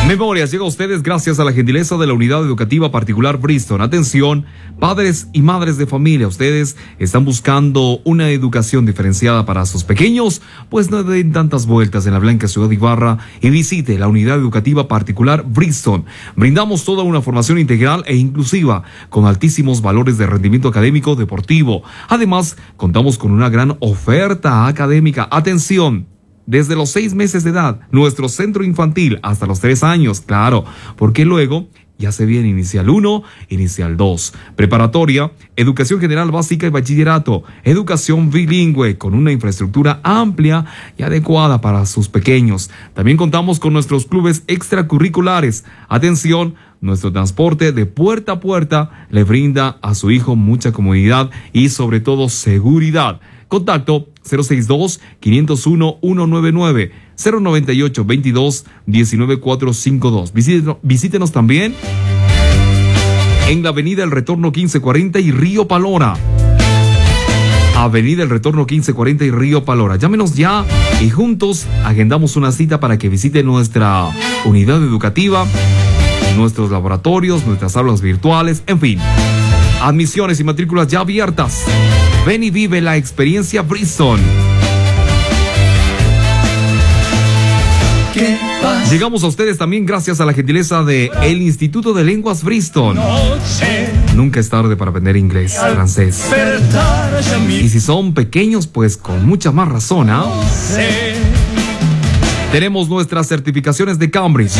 Memorias llega a ustedes gracias a la gentileza de la Unidad Educativa Particular Bristol. Atención, padres y madres de familia, ustedes están buscando una educación diferenciada para sus pequeños, pues no den tantas vueltas en la blanca ciudad de Ibarra y visite la Unidad Educativa Particular Bristol. Brindamos toda una formación integral e inclusiva con altísimos valores de rendimiento académico deportivo. Además, contamos con una gran oferta académica. Atención, desde los 6 meses de edad, nuestro centro infantil hasta los 3 años, claro, porque luego ya se viene inicial 1, inicial 2, preparatoria, educación general básica y bachillerato, educación bilingüe con una infraestructura amplia y adecuada para sus pequeños. También contamos con nuestros clubes extracurriculares. Atención, nuestro transporte de puerta a puerta le brinda a su hijo mucha comodidad y sobre todo seguridad. Contacto 062-501-199, 098-22-19452. Visítenos también en la Avenida El Retorno 1540 y Río Palora. Avenida El Retorno 1540 y Río Palora. Llámenos ya y juntos agendamos una cita para que visite nuestra unidad educativa, nuestros laboratorios, nuestras aulas virtuales, en fin. Admisiones y matrículas ya abiertas. Ven y vive la experiencia Bristol. Llegamos a ustedes también gracias a la gentileza de el Instituto de Lenguas Bristol. Nunca es tarde para aprender inglés, francés. Y si son pequeños, pues con mucha más razón, ¿ah? Tenemos nuestras certificaciones de Cambridge.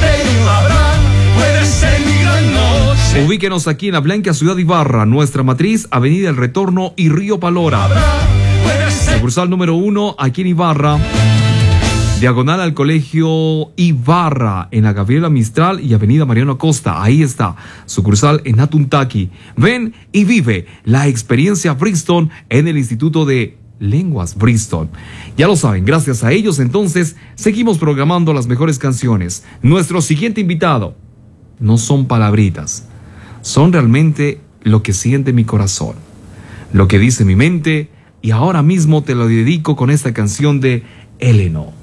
Ubíquenos aquí en la blanca ciudad de Ibarra, nuestra matriz, Avenida El Retorno y Río Palora. Sucursal número 1 aquí en Ibarra, diagonal al Colegio Ibarra, en la Gabriela Mistral y Avenida Mariano Acosta. Ahí está, sucursal en Atuntaqui. Ven y vive la experiencia Bristol en el Instituto de Lenguas Bristol. Ya lo saben, gracias a ellos entonces seguimos programando las mejores canciones. Nuestro siguiente invitado no son palabritas, son realmente lo que siente mi corazón, lo que dice mi mente, y ahora mismo te lo dedico con esta canción de Eleno.